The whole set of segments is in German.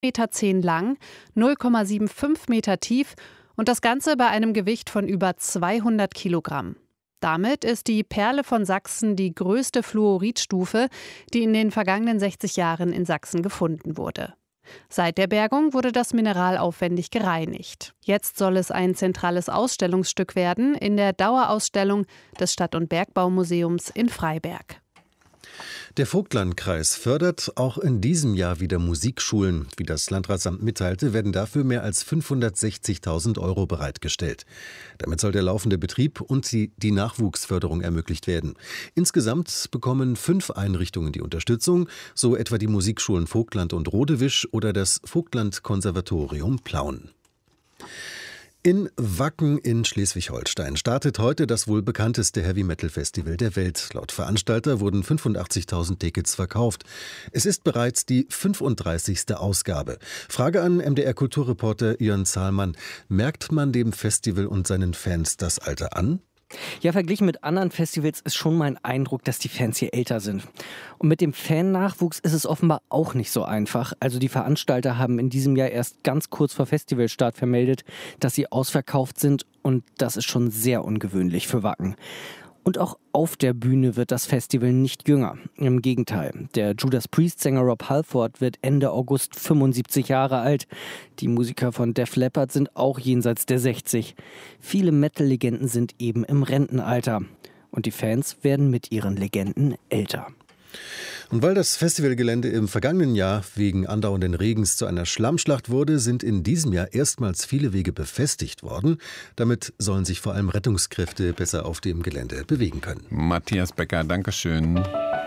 1,10 Meter lang, 0,75 Meter tief und das Ganze bei einem Gewicht von über 200 Kilogramm. Damit ist die Perle von Sachsen die größte Fluoridstufe, die in den vergangenen 60 Jahren in Sachsen gefunden wurde. Seit der Bergung wurde das Mineral aufwendig gereinigt. Jetzt soll es ein zentrales Ausstellungsstück werden in der Dauerausstellung des Stadt- und Bergbaumuseums in Freiberg. Der Vogtlandkreis fördert auch in diesem Jahr wieder Musikschulen. Wie das Landratsamt mitteilte, werden dafür mehr als 560.000 € bereitgestellt. Damit soll der laufende Betrieb und die Nachwuchsförderung ermöglicht werden. Insgesamt bekommen 5 Einrichtungen die Unterstützung, so etwa die Musikschulen Vogtland und Rodewisch oder das Vogtland-Konservatorium Plauen. In Wacken in Schleswig-Holstein startet heute das wohl bekannteste Heavy-Metal-Festival der Welt. Laut Veranstalter wurden 85.000 Tickets verkauft. Es ist bereits die 35. Ausgabe. Frage an MDR-Kulturreporter Jörn Zahlmann. Merkt man dem Festival und seinen Fans das Alter an? Ja, verglichen mit anderen Festivals ist schon mein Eindruck, dass die Fans hier älter sind. Und mit dem Fan-Nachwuchs ist es offenbar auch nicht so einfach. Also die Veranstalter haben in diesem Jahr erst ganz kurz vor Festivalstart vermeldet, dass sie ausverkauft sind. Und das ist schon sehr ungewöhnlich für Wacken. Und auch auf der Bühne wird das Festival nicht jünger. Im Gegenteil, der Judas Priest-Sänger Rob Halford wird Ende August 75 Jahre alt. Die Musiker von Def Leppard sind auch jenseits der 60. Viele Metal-Legenden sind eben im Rentenalter. Und die Fans werden mit ihren Legenden älter. Und weil das Festivalgelände im vergangenen Jahr wegen andauernden Regens zu einer Schlammschlacht wurde, sind in diesem Jahr erstmals viele Wege befestigt worden. Damit sollen sich vor allem Rettungskräfte besser auf dem Gelände bewegen können. Matthias Becker, Dankeschön.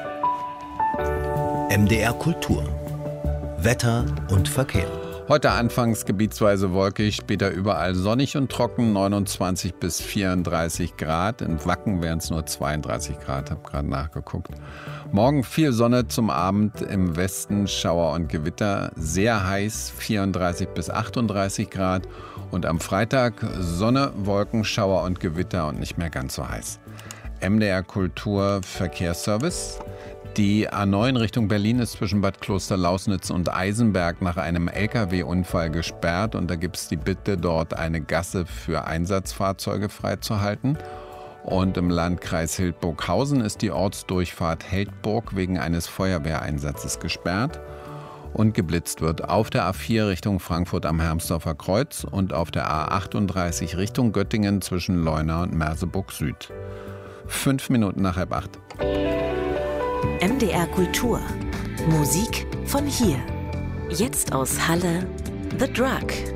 MDR Kultur. Wetter und Verkehr. Heute anfangs gebietsweise wolkig, später überall sonnig und trocken, 29 bis 34 Grad. In Wacken wären es nur 32 Grad, habe gerade nachgeguckt. Morgen viel Sonne zum Abend, im Westen Schauer und Gewitter, sehr heiß, 34 bis 38 Grad. Und am Freitag Sonne, Wolken, Schauer und Gewitter und nicht mehr ganz so heiß. MDR Kultur Verkehrsservice. Die A9 Richtung Berlin ist zwischen Bad Klosterlausnitz und Eisenberg nach einem Lkw-Unfall gesperrt. Und da gibt es die Bitte, dort eine Gasse für Einsatzfahrzeuge freizuhalten. Und im Landkreis Hildburghausen ist die Ortsdurchfahrt Heldburg wegen eines Feuerwehreinsatzes gesperrt. Und geblitzt wird auf der A4 Richtung Frankfurt am Hermsdorfer Kreuz und auf der A38 Richtung Göttingen zwischen Leuna und Merseburg Süd. 5 Minuten nach 7:30. MDR Kultur. Musik von hier. Jetzt aus Halle, The Drug.